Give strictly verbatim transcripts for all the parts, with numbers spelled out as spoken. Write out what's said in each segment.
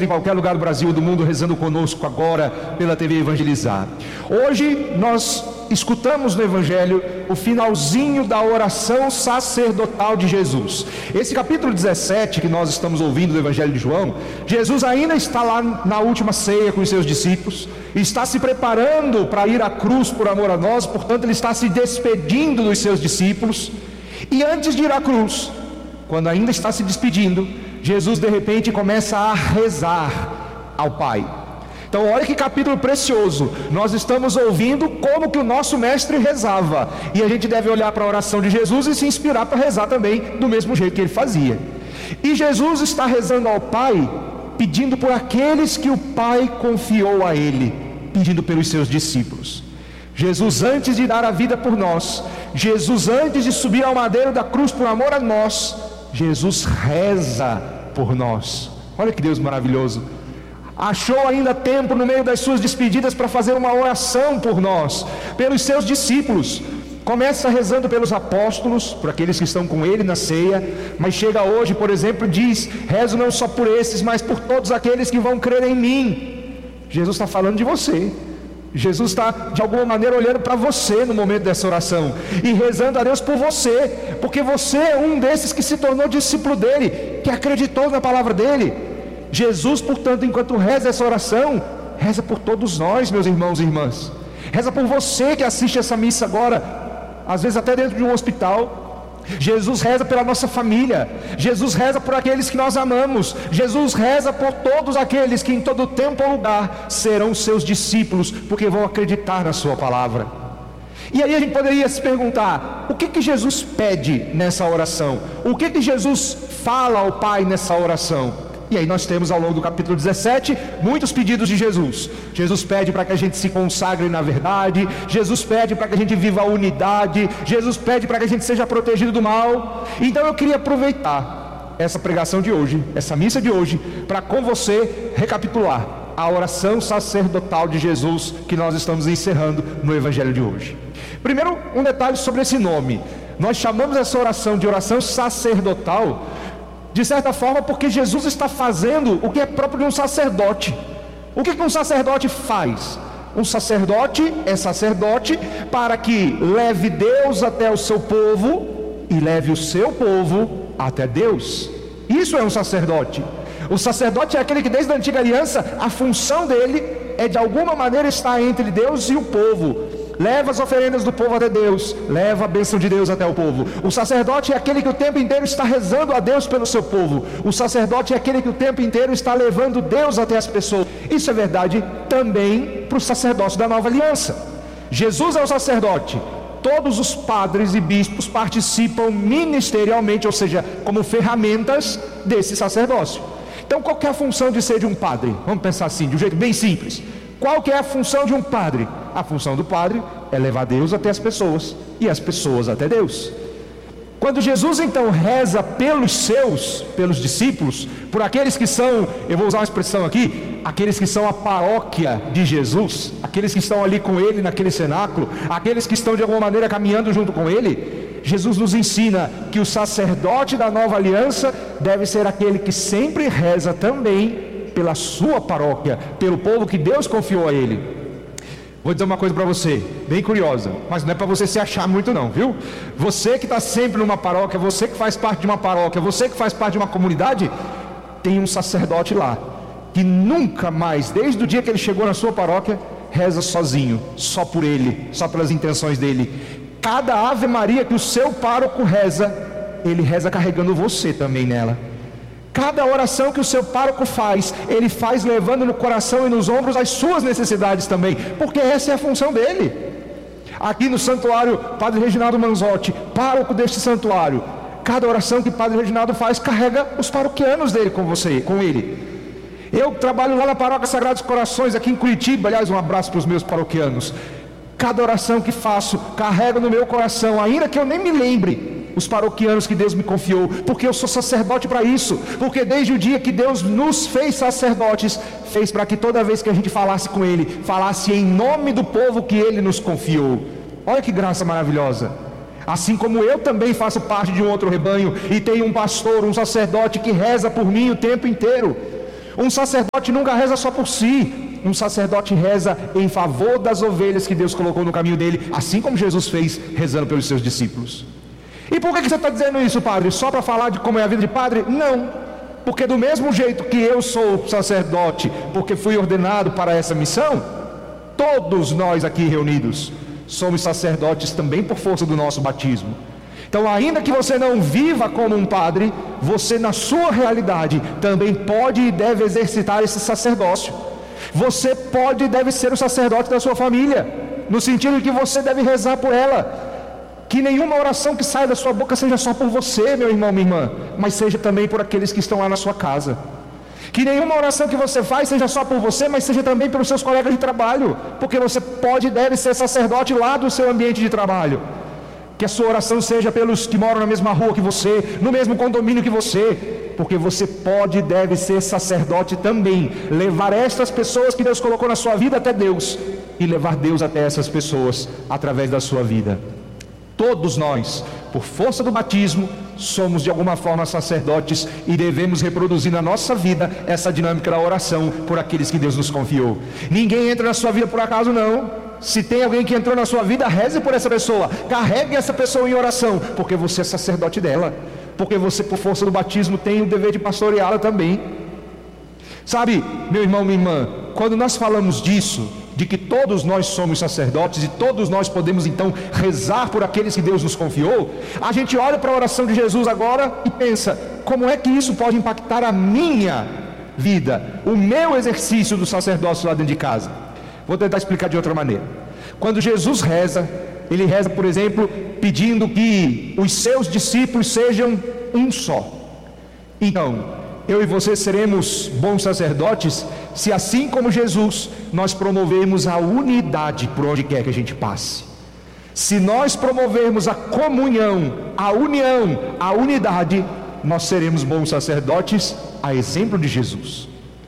em qualquer lugar do Brasil e do mundo rezando conosco agora pela T V Evangelizar. Hoje nós escutamos no Evangelho o finalzinho da oração sacerdotal de Jesus. Esse capítulo dezessete que nós estamos ouvindo do Evangelho de João, Jesus ainda está lá na última ceia com os seus discípulos, está se preparando para ir à cruz por amor a nós, portanto ele está se despedindo dos seus discípulos, e antes de ir à cruz, quando ainda está se despedindo, Jesus de repente começa a rezar ao Pai. Então olha que capítulo precioso. Nós estamos ouvindo como que o nosso mestre rezava, e a gente deve olhar para a oração de Jesus e se inspirar para rezar também do mesmo jeito que ele fazia. E Jesus está rezando ao Pai, pedindo por aqueles que o Pai confiou a ele, pedindo pelos seus discípulos. Jesus, antes de dar a vida por nós, Jesus, antes de subir ao madeiro da cruz por amor a nós, Jesus reza por nós. Olha que Deus maravilhoso. Achou ainda tempo no meio das suas despedidas para fazer uma oração por nós, pelos seus discípulos. Começa rezando pelos apóstolos, por aqueles que estão com ele na ceia, mas chega hoje, por exemplo, diz: rezo não só por esses, mas por todos aqueles que vão crer em mim. Jesus está falando de você. Jesus está de alguma maneira olhando para você no momento dessa oração e rezando a Deus por você, porque você é um desses que se tornou discípulo dele, que acreditou na palavra dele. Jesus, portanto, enquanto reza essa oração, reza por todos nós, meus irmãos e irmãs. Reza por você que assiste essa missa agora, às vezes até dentro de um hospital. Jesus reza pela nossa família. Jesus reza por aqueles que nós amamos. Jesus reza por todos aqueles que em todo tempo ou lugar serão seus discípulos, porque vão acreditar na sua palavra. E aí a gente poderia se perguntar: o que que Jesus pede nessa oração? O que que Jesus fala ao Pai nessa oração? E aí nós temos ao longo do capítulo dezessete muitos pedidos de Jesus. Jesus pede para que a gente se consagre na verdade. Jesus pede para que a gente viva a unidade. Jesus pede para que a gente seja protegido do mal. Então eu queria aproveitar essa pregação de hoje, essa missa de hoje, para com você recapitular a oração sacerdotal de Jesus que nós estamos encerrando no Evangelho de hoje. Primeiro, um detalhe sobre esse nome. Nós chamamos essa oração de oração sacerdotal, de certa forma, porque Jesus está fazendo o que é próprio de um sacerdote. O que que um sacerdote faz? Um sacerdote é sacerdote para que leve Deus até o seu povo e leve o seu povo até Deus. Isso é um sacerdote. O sacerdote é aquele que desde a antiga aliança, a função dele é de alguma maneira estar entre Deus e o povo. Leva as oferendas do povo até Deus, leva a bênção de Deus até o povo. O sacerdote é aquele que o tempo inteiro está rezando a Deus pelo seu povo. O sacerdote é aquele que o tempo inteiro está levando Deus até as pessoas. Isso é verdade também para o sacerdócio da nova aliança. Jesus é o sacerdote. Todos os padres e bispos participam ministerialmente, ou seja, como ferramentas desse sacerdócio. Então qual que é a função de ser de um padre? Vamos pensar assim, de um jeito bem simples. Qual que é a função de um padre? A função do padre é levar Deus até as pessoas e as pessoas até Deus. Quando Jesus então reza pelos seus, pelos discípulos, por aqueles que são, eu vou usar uma expressão aqui, aqueles que são a paróquia de Jesus, aqueles que estão ali com ele naquele cenáculo, aqueles que estão de alguma maneira caminhando junto com ele, Jesus nos ensina que o sacerdote da nova aliança deve ser aquele que sempre reza também pela sua paróquia, pelo povo que Deus confiou a ele. Vou dizer uma coisa para você, bem curiosa, mas não é para você se achar muito não, viu? Você que está sempre numa paróquia, você que faz parte de uma paróquia, você que faz parte de uma comunidade, tem um sacerdote lá, que nunca mais, desde o dia que ele chegou na sua paróquia, reza sozinho, só por ele, só pelas intenções dele. Cada Ave Maria que o seu pároco reza, ele reza carregando você também nela. Cada oração que o seu pároco faz, ele faz levando no coração e nos ombros as suas necessidades também, porque essa é a função dele. Aqui no santuário, Padre Reginaldo Manzotti, pároco deste santuário, cada oração que Padre Reginaldo faz, carrega os paroquianos dele com você, com ele. Eu trabalho lá na Paróquia Sagrados Corações, aqui em Curitiba, aliás, um abraço para os meus paroquianos. Cada oração que faço, carrego no meu coração, ainda que eu nem me lembre, os paroquianos que Deus me confiou, porque eu sou sacerdote para isso, porque desde o dia que Deus nos fez sacerdotes, fez para que toda vez que a gente falasse com Ele, falasse em nome do povo que Ele nos confiou. Olha que graça maravilhosa. Assim como eu também faço parte de um outro rebanho, e tenho um pastor, um sacerdote que reza por mim o tempo inteiro. Um sacerdote nunca reza só por si. Um sacerdote reza em favor das ovelhas que Deus colocou no caminho dele, assim como Jesus fez rezando pelos seus discípulos. E por que você está dizendo isso, padre? Só para falar de como é a vida de padre? Não, porque do mesmo jeito que eu sou sacerdote, porque fui ordenado para essa missão, todos nós aqui reunidos somos sacerdotes também por força do nosso batismo. Então, ainda que você não viva como um padre, você na sua realidade também pode e deve exercitar esse sacerdócio. Você pode e deve ser o sacerdote da sua família, no sentido de que você deve rezar por ela. Que nenhuma oração que saia da sua boca seja só por você, meu irmão, minha irmã, mas seja também por aqueles que estão lá na sua casa. Que nenhuma oração que você faz seja só por você, mas seja também pelos seus colegas de trabalho, porque você pode e deve ser sacerdote lá do seu ambiente de trabalho. Que a sua oração seja pelos que moram na mesma rua que você, no mesmo condomínio que você, porque você pode e deve ser sacerdote também, levar estas pessoas que Deus colocou na sua vida até Deus, e levar Deus até essas pessoas através da sua vida. Todos nós, por força do batismo, somos de alguma forma sacerdotes e devemos reproduzir na nossa vida essa dinâmica da oração por aqueles que Deus nos confiou. Ninguém entra na sua vida por acaso, não. Se tem alguém que entrou na sua vida, reze por essa pessoa, carregue essa pessoa em oração, porque você é sacerdote dela, porque você, por força do batismo, tem o dever de pastoreá-la também. Sabe, meu irmão, minha irmã, quando nós falamos disso, de que todos nós somos sacerdotes e todos nós podemos então rezar por aqueles que Deus nos confiou, a gente olha para a oração de Jesus agora e pensa, como é que isso pode impactar a minha vida, o meu exercício do sacerdócio lá dentro de casa? Vou tentar explicar de outra maneira. Quando Jesus reza, ele reza, por exemplo, pedindo que os seus discípulos sejam um só. Então, eu e você seremos bons sacerdotes se, assim como Jesus, nós promovermos a unidade por onde quer que a gente passe. Se nós promovermos a comunhão, a união, a unidade, nós seremos bons sacerdotes a exemplo de Jesus.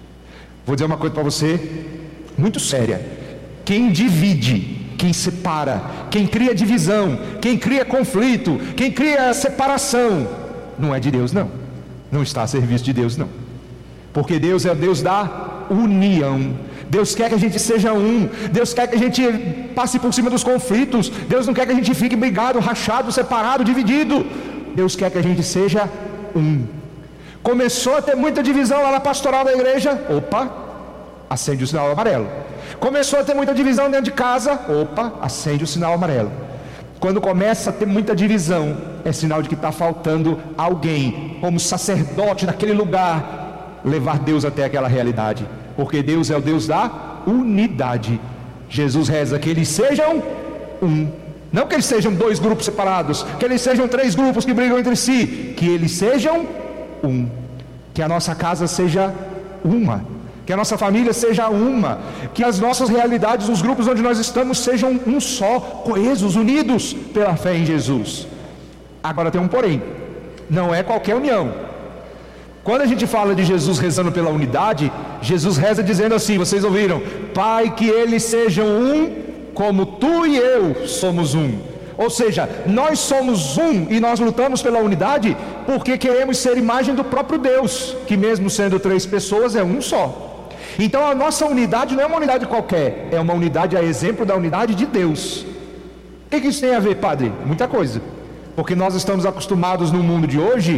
Vou dizer uma coisa para você muito séria: quem divide, quem separa, quem cria divisão, quem cria conflito, quem cria separação, não é de Deus, não. Não está a serviço de Deus, não. Porque Deus é o Deus da união. Deus quer que a gente seja um. Deus quer que a gente passe por cima dos conflitos. Deus não quer que a gente fique brigado, rachado, separado, dividido. Deus quer que a gente seja um. Começou a ter muita divisão lá na pastoral da igreja, opa, acende o sinal amarelo. Começou a ter muita divisão dentro de casa, opa, acende o sinal amarelo. Quando começa a ter muita divisão, é sinal de que está faltando alguém, como sacerdote naquele lugar, levar Deus até aquela realidade, porque Deus é o Deus da unidade. Jesus reza que eles sejam um, não que eles sejam dois grupos separados, que eles sejam três grupos que brigam entre si, que eles sejam um, que a nossa casa seja uma, que a nossa família seja uma, que as nossas realidades, os grupos onde nós estamos sejam um só, coesos, unidos pela fé em Jesus. Agora tem um porém, não é qualquer união. Quando a gente fala de Jesus rezando pela unidade, Jesus reza dizendo assim, vocês ouviram? Pai, que eles sejam um, como tu e eu somos um. Ou seja, nós somos um e nós lutamos pela unidade porque queremos ser imagem do próprio Deus, que mesmo sendo três pessoas é um só. Então a nossa unidade não é uma unidade qualquer, é uma unidade a exemplo da unidade de Deus. O que, que isso tem a ver, padre? Muita coisa. Porque nós estamos acostumados no mundo de hoje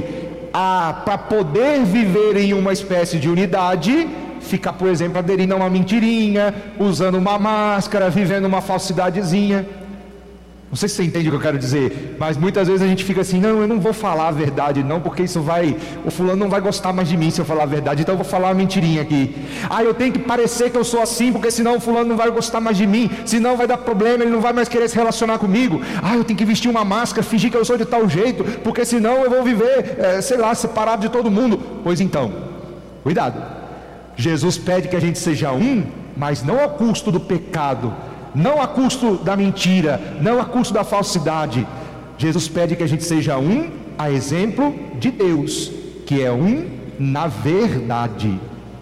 a, para poder viver em uma espécie de unidade, ficar, por exemplo, aderindo a uma mentirinha, usando uma máscara, vivendo uma falsidadezinha. Não sei se você entende o que eu quero dizer, mas muitas vezes a gente fica assim, não, eu não vou falar a verdade não, porque isso vai, o fulano não vai gostar mais de mim se eu falar a verdade, então eu vou falar uma mentirinha aqui. Ah, eu tenho que parecer que eu sou assim, porque senão o fulano não vai gostar mais de mim, senão vai dar problema, ele não vai mais querer se relacionar comigo. Ah, eu tenho que vestir uma máscara, fingir que eu sou de tal jeito, porque senão eu vou viver, é, sei lá, separado de todo mundo. Pois então, cuidado. Jesus pede que a gente seja um, mas não ao custo do pecado, não a custo da mentira, não a custo da falsidade. Jesus pede que a gente seja um a exemplo de Deus, que é um na verdade.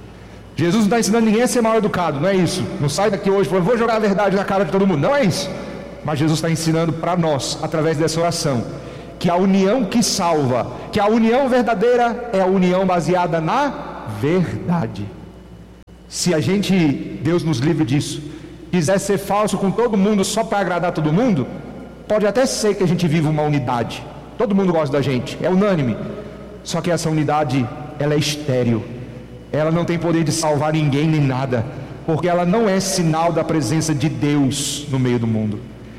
Jesus não está ensinando ninguém a ser mal educado, não é isso. Não sai daqui hoje e fala, vou jogar a verdade na cara de todo mundo, não é isso. Mas Jesus está ensinando para nós, através dessa oração, que a união que salva, que a união verdadeira é a união baseada na verdade. Se a gente, Deus nos livre disso, quiser ser falso com todo mundo só para agradar todo mundo, pode até ser que a gente viva uma unidade. Todo mundo gosta da gente, é unânime. Só que essa unidade, ela é estéril. Ela não tem poder de salvar ninguém nem nada, porque ela não é sinal da presença de Deus no meio do mundo.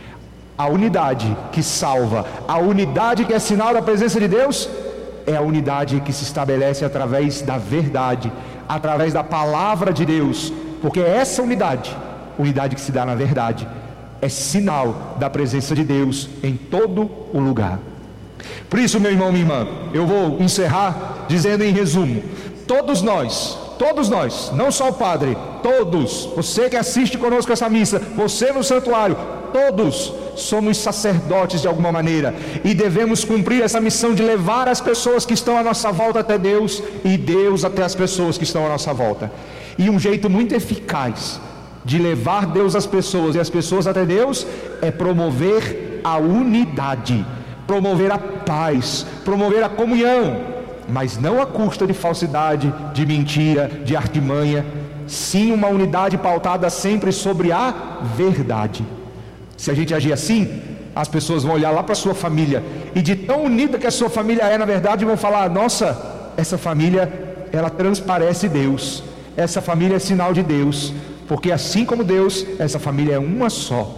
A unidade que salva, a unidade que é sinal da presença de Deus, é a unidade que se estabelece através da verdade, através da palavra de Deus, porque essa unidade, unidade que se dá na verdade, é sinal da presença de Deus em todo o lugar. Por isso, meu irmão, minha irmã, eu vou encerrar dizendo em resumo: todos nós, todos nós, não só o padre, todos, você que assiste conosco essa missa, você no santuário, todos somos sacerdotes de alguma maneira, e devemos cumprir essa missão de levar as pessoas que estão à nossa volta até Deus, e Deus até as pessoas que estão à nossa volta. E um jeito muito eficaz de levar Deus às pessoas e as pessoas até Deus é promover a unidade, promover a paz, promover a comunhão, mas não à custa de falsidade, de mentira, de artimanha. Sim, uma unidade pautada sempre sobre a verdade. Se a gente agir assim, as pessoas vão olhar lá para a sua família, e de tão unida que a sua família é, na verdade, vão falar: nossa, essa família, ela transparece Deus, essa família é sinal de Deus, porque assim como Deus, essa família é uma só.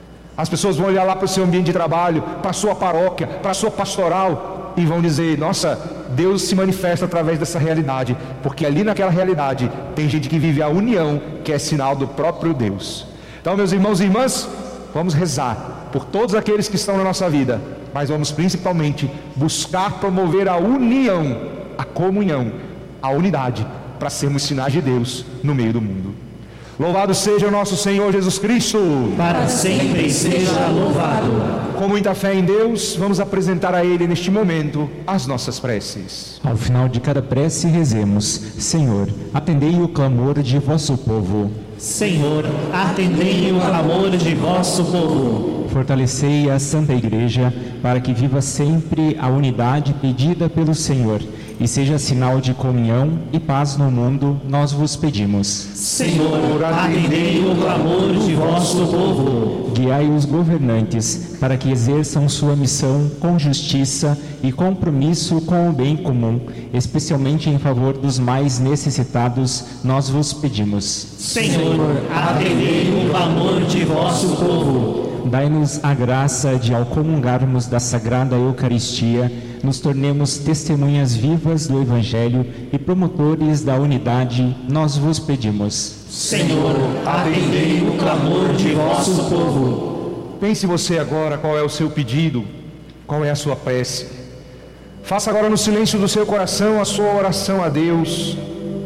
As pessoas vão olhar lá para o seu ambiente de trabalho, para a sua paróquia, para a sua pastoral, e vão dizer: nossa, Deus se manifesta através dessa realidade, porque ali naquela realidade tem gente que vive a união, que é sinal do próprio Deus. Então, meus irmãos e irmãs, vamos rezar por todos aqueles que estão na nossa vida, mas vamos principalmente buscar promover a união, a comunhão, a unidade, para sermos sinais de Deus no meio do mundo. Louvado seja o nosso Senhor Jesus Cristo, para sempre seja louvado. Com muita fé em Deus, vamos apresentar a Ele neste momento as nossas preces. Ao final de cada prece rezemos: Senhor, atendei o clamor de vosso povo. Senhor, atendei o clamor de vosso povo. Fortalecei a Santa Igreja, para que viva sempre a unidade pedida pelo Senhor, e seja sinal de comunhão e paz no mundo, nós vos pedimos. Senhor, atendei o clamor de vosso povo. Guiai os governantes, para que exerçam sua missão com justiça e compromisso com o bem comum, especialmente em favor dos mais necessitados, nós vos pedimos. Senhor, atendei o clamor de vosso povo. Dai-nos a graça de, ao comungarmos da Sagrada Eucaristia, nos tornemos testemunhas vivas do Evangelho e promotores da unidade, nós vos pedimos. Senhor, atendei o clamor de vosso povo. Pense você agora qual é o seu pedido, qual é a sua prece. Faça agora no silêncio do seu coração a sua oração a Deus.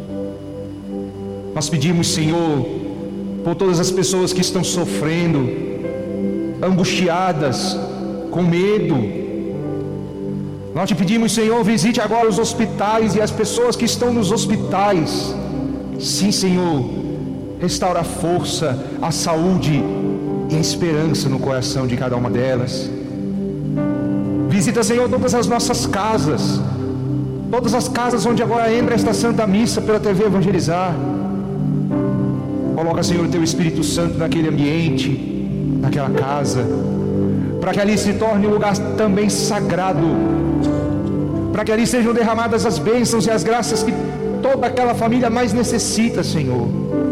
Nós pedimos, Senhor, por todas as pessoas que estão sofrendo, angustiadas, com medo. Nós te pedimos, Senhor, visite agora os hospitais e as pessoas que estão nos hospitais. Sim, Senhor, restaura a força, a saúde e a esperança no coração de cada uma delas. Visita, Senhor, todas as nossas casas, todas as casas onde agora entra esta Santa Missa pela T V Evangelizar. Coloca, Senhor, o Teu Espírito Santo naquele ambiente, naquela casa, para que ali se torne um lugar também sagrado, para que ali sejam derramadas as bênçãos e as graças que toda aquela família mais necessita, Senhor.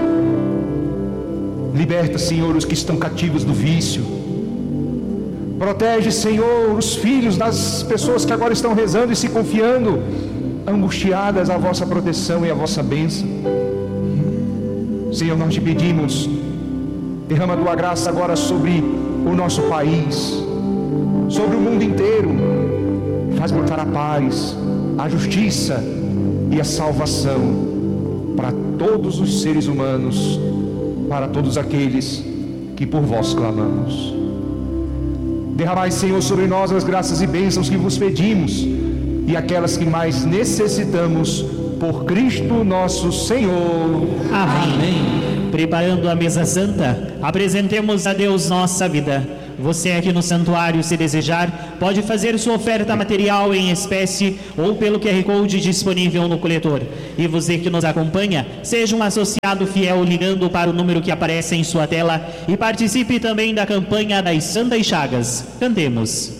Liberta, Senhor, os que estão cativos do vício. Protege, Senhor, os filhos das pessoas que agora estão rezando e se confiando, angustiadas à vossa proteção e à vossa bênção. Senhor, nós te pedimos, derrama a tua graça agora sobre o nosso país, sobre o mundo inteiro. Faz brotar a paz, a justiça e a salvação para todos os seres humanos, para todos aqueles que por vós clamamos. Derramai, Senhor, sobre nós as graças e bênçãos que vos pedimos, e aquelas que mais necessitamos, por Cristo nosso Senhor. Amém. Preparando a mesa santa, apresentemos a Deus nossa vida. Você aqui no santuário, se desejar, pode fazer sua oferta material em espécie ou pelo Q R Code disponível no coletor. E você que nos acompanha, seja um associado fiel ligando para o número que aparece em sua tela e participe também da campanha das Santas Chagas. Cantemos.